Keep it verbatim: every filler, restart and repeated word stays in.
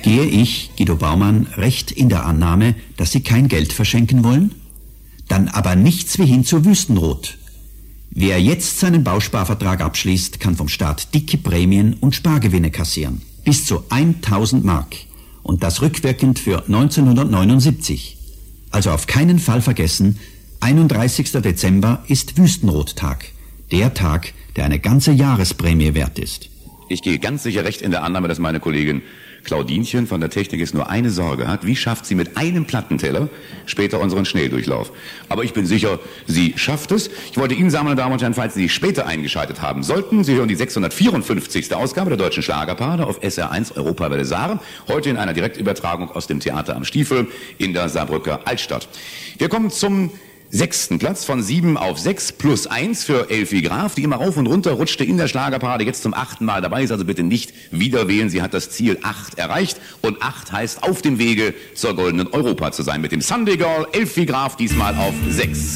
Gehe ich, Guido Baumann, recht in der Annahme, dass Sie kein Geld verschenken wollen? Dann aber nichts wie hin zur Wüstenrot. Wer jetzt seinen Bausparvertrag abschließt, kann vom Staat dicke Prämien und Spargewinne kassieren. Bis zu tausend Mark. Und das rückwirkend für neunzehnhundertneunundsiebzig. Also auf keinen Fall vergessen, einunddreißigster Dezember ist Wüstenrottag. Der Tag, der eine ganze Jahresprämie wert ist. Ich gehe ganz sicher recht in der Annahme, dass meine Kollegin Claudinchen von der Technik jetzt nur eine Sorge hat. Wie schafft sie mit einem Plattenteller später unseren Schneedurchlauf? Aber ich bin sicher, sie schafft es. Ich wollte Ihnen sagen, meine Damen und Herren, falls Sie sich später eingeschaltet haben sollten, Sie hören die sechshundertvierundfünfzigste Ausgabe der Deutschen Schlagerparade auf S R eins Europawelle Saar. Heute in einer Direktübertragung aus dem Theater am Stiefel in der Saarbrücker Altstadt. Wir kommen zum sechsten Platz von sieben auf sechs plus eins für Elfie Graf, die immer rauf und runter rutschte in der Schlagerparade, jetzt zum achten Mal dabei ist, also bitte nicht wieder wählen. Sie hat das Ziel acht erreicht und acht heißt auf dem Wege zur goldenen Europa zu sein. Mit dem Sunday Girl Elfie Graf diesmal auf sechs.